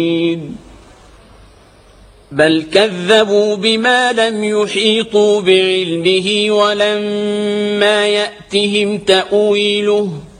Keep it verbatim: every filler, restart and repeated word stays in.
بل كذبوا بما لم يحيطوا بعلمه ولما يأتهم تأويله